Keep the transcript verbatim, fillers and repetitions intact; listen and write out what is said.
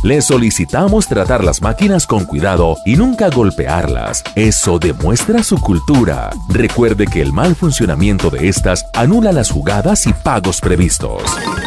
Le solicitamos tratar las máquinas con cuidado y nunca golpearlas. Eso demuestra su cultura. Recuerde que el mal funcionamiento de estas anula las jugadas y pagos previstos.